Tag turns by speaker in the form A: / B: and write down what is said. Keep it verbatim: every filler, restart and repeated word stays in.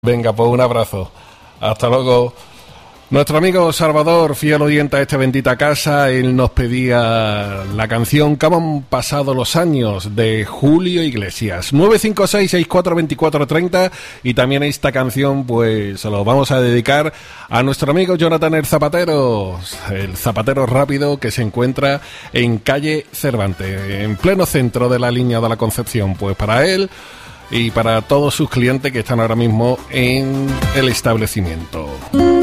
A: Venga, pues un abrazo. Hasta luego. Nuestro amigo Salvador, fiel oyente a esta bendita casa, él nos pedía la canción ¿Cómo han pasado los años? De Julio Iglesias. nueve cinco seis, seis cuatro dos cuatro tres cero, y también esta canción pues se lo vamos a dedicar a nuestro amigo Jonathan el Zapatero, el zapatero rápido que se encuentra en calle Cervantes, en pleno centro de la línea de la Concepción. Pues para él y para todos sus clientes que están ahora mismo en el establecimiento.